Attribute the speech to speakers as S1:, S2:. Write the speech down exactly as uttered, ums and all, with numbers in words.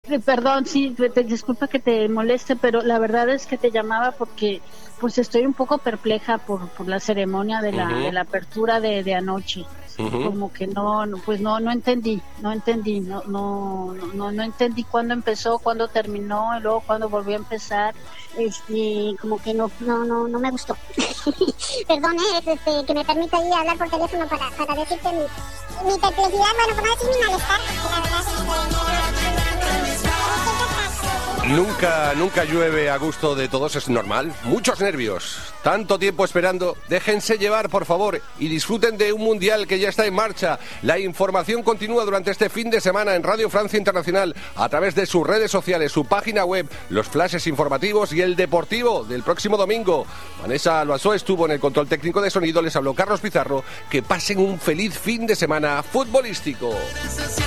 S1: Eh, Perdón, sí, te, te- disculpa que te moleste, pero la verdad es que te llamaba porque pues estoy un poco perpleja por, por la ceremonia de la,
S2: Ujú.
S1: de la apertura de, de anoche.
S2: Ujú.
S1: Como que no, no, pues no, no entendí, no entendí, no, no, no, no no entendí cuándo empezó, cuándo terminó, y luego cuándo volvió a empezar.
S3: Este, como que no, no, no, no me gustó. Perdón, eh, este, que me permita ahí hablar por teléfono para, para decirte mi, mi perplejidad, bueno, por no decir mi malestar, porque la verdad es que...
S2: Nunca, nunca llueve a gusto de todos, es normal. Muchos nervios, tanto tiempo esperando. Déjense llevar, por favor, y disfruten de un mundial que ya está en marcha. La información continúa durante este fin de semana en Radio Francia Internacional, a través de sus redes sociales, su página web, los flashes informativos y el deportivo del próximo domingo. Vanessa Loiseau estuvo en el control técnico de sonido, les habló Carlos Pizarro. Que pasen un feliz fin de semana futbolístico.